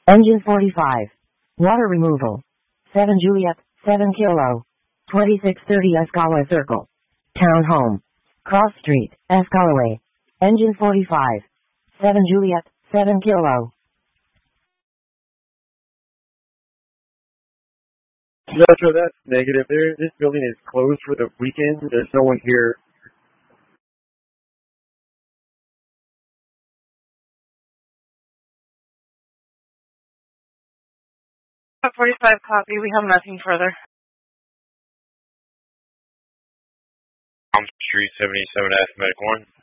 Engine 45. Water removal. 7 Juliet, 7 Kilo. 2630 Escala Circle. Townhome. Cross Street, Escalaway. Engine 45. 7 Juliet, 7 Kilo. Joshua, that's negative. This building is closed for the weekend. There's no one here. 45 copy. We have nothing further. Street 77 Asthmatic 1.